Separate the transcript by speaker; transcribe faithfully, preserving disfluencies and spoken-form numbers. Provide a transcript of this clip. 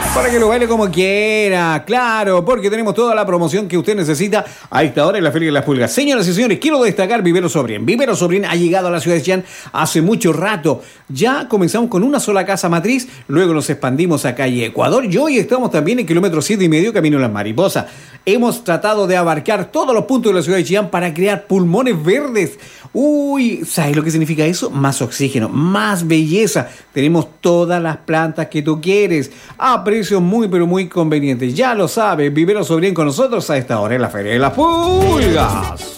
Speaker 1: Para que lo baile como quiera, claro, porque tenemos toda la promoción que usted necesita a esta hora en la Feria de las Pulgas. Señoras y señores, quiero destacar Vivero Sobrien. Vivero Sobrien ha llegado a la ciudad de Chillán hace mucho rato. Ya comenzamos con una sola casa matriz, luego nos expandimos a calle Ecuador y hoy estamos también en kilómetro siete y medio camino a Las Mariposas. Hemos tratado de abarcar todos los puntos de la ciudad de Chillán para crear pulmones verdes. Uy, ¿sabes lo que significa eso? Más oxígeno, más belleza. Tenemos todas las plantas que tú quieres a precios muy pero muy convenientes. Ya lo sabes, Vivero Sobrien con nosotros a esta hora en la Feria de las Pulgas.